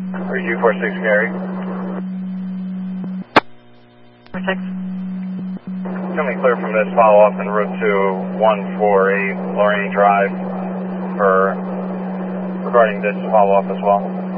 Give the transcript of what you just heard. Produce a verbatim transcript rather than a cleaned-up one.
Review four six Gary. four six. Coming clear from this follow-up en route to one four eight Lorraine Drive for regarding this follow-up as well.